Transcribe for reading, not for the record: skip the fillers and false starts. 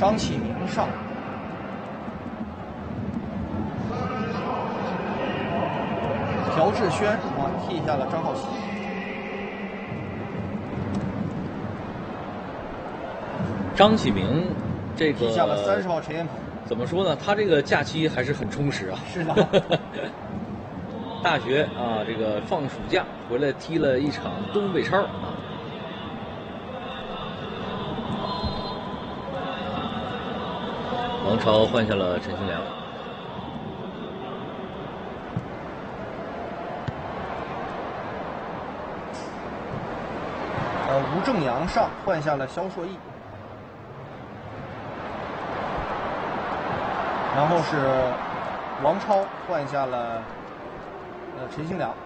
张启明上。朴智轩啊替下了张浩熙。 张启明这个替下了30号陈彦鹏。 怎么说呢？他这个假期还是很充实啊。 是的。 大学啊，这个放暑假回来踢了一场东北超啊。王超换下了陈兴良。 吴正阳上换下了肖硕毅。然后是王超换下了陈兴良。